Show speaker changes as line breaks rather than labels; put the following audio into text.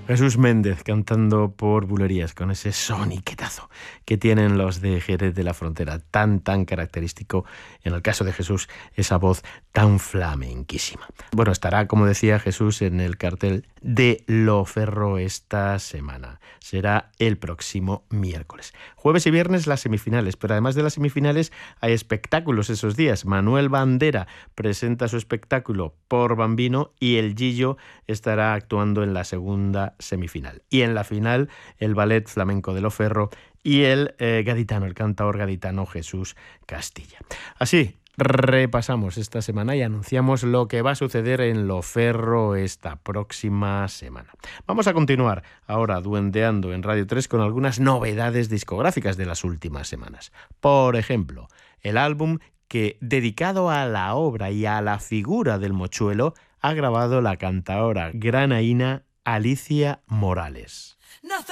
Jesús Méndez cantando por bulerías con ese soniquetazo que tienen los de Jerez de la Frontera, tan característico, en el caso de Jesús, esa voz tan flamenquísima. Bueno, estará, como decía Jesús, en el cartel de Loferro esta semana. Será el próximo miércoles. Jueves y viernes las semifinales, pero además de las semifinales hay espectáculos esos días. Manuel Bandera presenta su espectáculo Por Bambino y el Gillo estará actuando en la segunda semifinal. Y en la final, el Ballet Flamenco de Loferro y el gaditano, el cantaor gaditano Jesús Castilla. Así repasamos esta semana y anunciamos lo que va a suceder en Loferro esta próxima semana. Vamos a continuar ahora duendeando en Radio 3 con algunas novedades discográficas de las últimas semanas. Por ejemplo, el álbum que, dedicado a la obra y a la figura del mochuelo, ha grabado la cantaora granaína Alicia Morales.